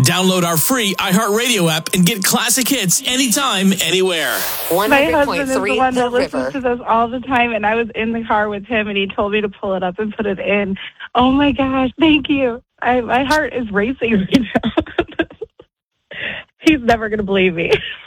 Download our free iHeartRadio app and get classic hits anytime, anywhere. My husband is the one that listens to those all the time, and I was in the car with him, and he told me to pull it up and put it in. Oh, my gosh, thank you. My heart is racing right now. He's never going to believe me.